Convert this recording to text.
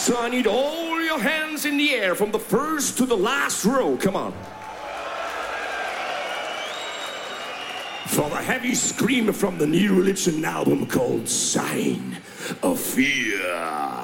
So I need all your hands in the air from the first to the last row. Come on. For the heavy scream from the New Religion album called Sign of Fear.